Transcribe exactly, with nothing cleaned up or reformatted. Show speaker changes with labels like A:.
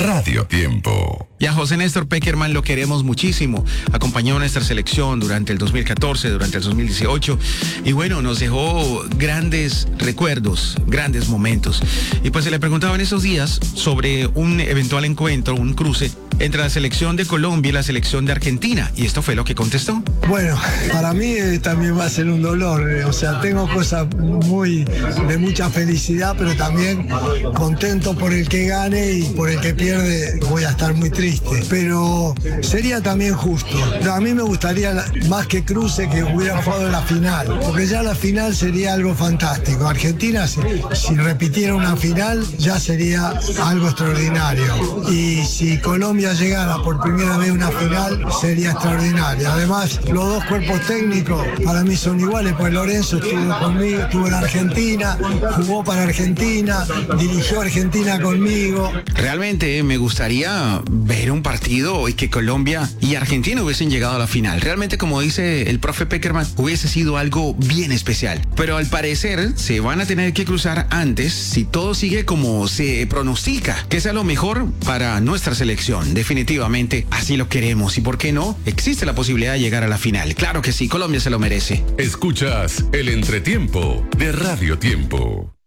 A: Radio Tiempo.
B: Y a José Néstor Pekerman lo queremos muchísimo. Acompañó a nuestra selección durante el dos mil catorce, durante el dos mil dieciocho. Y bueno, nos dejó grandes recuerdos, grandes momentos. Y pues se le preguntaba en esos días sobre un eventual encuentro, un cruce entre la selección de Colombia y la selección de Argentina. Y esto fue lo que contestó.
C: Bueno, para mí eh, también va a ser un dolor. eh, O sea, tengo cosas muy de mucha felicidad, pero también contento por el que gane y por el que pierde voy a estar muy triste. Pero sería también justo. A mí me gustaría la- más que cruce que hubiera jugado en la final, porque ya la final sería algo fantástico. Argentina, si, si repitiera una final, ya sería algo extraordinario. Y si Colombia llegara por primera vez a una final, sería extraordinario. Además, los dos cuerpos técnicos para mí son iguales, pues Lorenzo estuvo conmigo, estuvo en Argentina, jugó para Argentina, dirigió a Argentina conmigo.
B: Realmente eh, me gustaría ver un partido y que Colombia y Argentina hubiesen llegado a la final. Realmente, como dice el profe Pekerman, hubiese sido algo bien especial. Pero al parecer se van a tener que cruzar antes si todo sigue como se pronostica, que sea lo mejor para nuestra selección. Definitivamente así lo queremos. Y por qué no, existe la posibilidad de llegar a la final. Claro que sí, Colombia se lo merece.
A: Escuchas el entretiempo de Radio Tiempo.